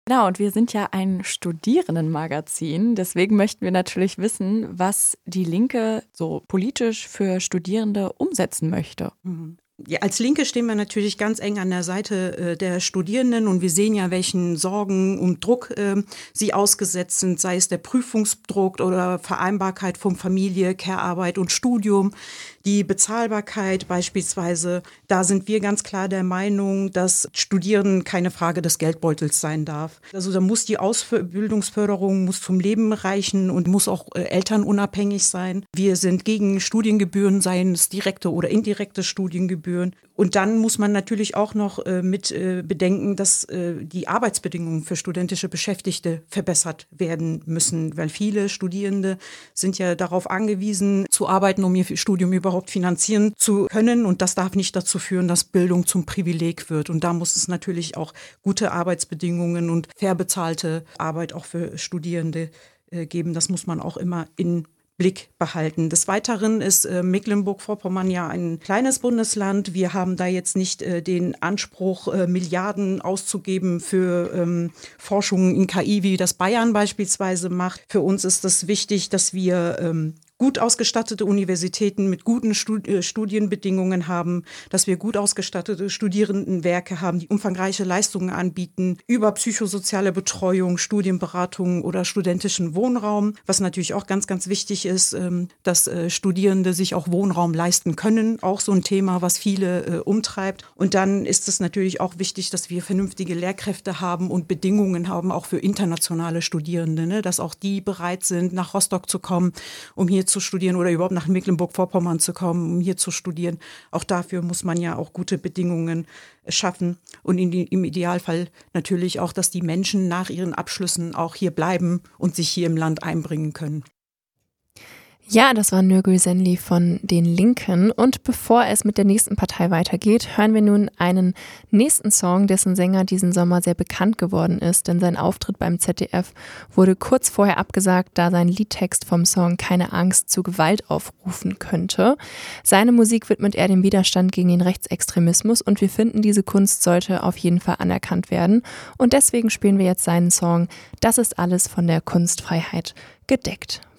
Genau, und wir sind ja ein Studierendenmagazin. Deswegen möchten wir natürlich wissen, was die Linke so politisch für Studierende umsetzen möchte. Ja, als Linke stehen wir natürlich ganz eng an der Seite der Studierenden und wir sehen ja, welchen Sorgen und Druck sie ausgesetzt sind, sei es der Prüfungsdruck oder Vereinbarkeit von Familie, Care-Arbeit und Studium. Die Bezahlbarkeit beispielsweise, da sind wir ganz klar der Meinung, dass Studieren keine Frage des Geldbeutels sein darf. Also da muss die Ausbildungsförderung muss zum Leben reichen und muss auch elternunabhängig sein. Wir sind gegen Studiengebühren, seien es direkte oder indirekte Studiengebühren. Und dann muss man natürlich auch noch mit bedenken, dass die Arbeitsbedingungen für studentische Beschäftigte verbessert werden müssen, weil viele Studierende sind ja darauf angewiesen, zu arbeiten, um ihr Studium überhaupt finanzieren zu können. Und das darf nicht dazu führen, dass Bildung zum Privileg wird. Und da muss es natürlich auch gute Arbeitsbedingungen und fair bezahlte Arbeit auch für Studierende geben. Das muss man auch immer in Blick behalten. Des Weiteren ist Mecklenburg-Vorpommern ja ein kleines Bundesland. Wir haben da jetzt nicht den Anspruch, Milliarden auszugeben für Forschung in KI, wie das Bayern beispielsweise macht. Für uns ist es wichtig, dass wir gut ausgestattete Universitäten mit guten Studienbedingungen haben, dass wir gut ausgestattete Studierendenwerke haben, die umfangreiche Leistungen anbieten, über psychosoziale Betreuung, Studienberatung oder studentischen Wohnraum, was natürlich auch ganz, ganz wichtig ist, dass Studierende sich auch Wohnraum leisten können, auch so ein Thema, was viele umtreibt. Und dann ist es natürlich auch wichtig, dass wir vernünftige Lehrkräfte haben und Bedingungen haben, auch für internationale Studierende, ne? Dass auch die bereit sind, nach Rostock zu kommen, um hier zu studieren oder überhaupt nach Mecklenburg-Vorpommern zu kommen, um hier zu studieren. Auch dafür muss man ja auch gute Bedingungen schaffen und im Idealfall natürlich auch, dass die Menschen nach ihren Abschlüssen auch hier bleiben und sich hier im Land einbringen können. Ja, das war Nurgül Senli von den Linken. Und bevor es mit der nächsten Partei weitergeht, hören wir nun einen nächsten Song, dessen Sänger diesen Sommer sehr bekannt geworden ist. Denn sein Auftritt beim ZDF wurde kurz vorher abgesagt, da sein Liedtext vom Song keine Angst zu Gewalt aufrufen könnte. Seine Musik widmet er dem Widerstand gegen den Rechtsextremismus und wir finden, diese Kunst sollte auf jeden Fall anerkannt werden. Und deswegen spielen wir jetzt seinen Song "Das ist alles von der Kunstfreiheit gedeckt".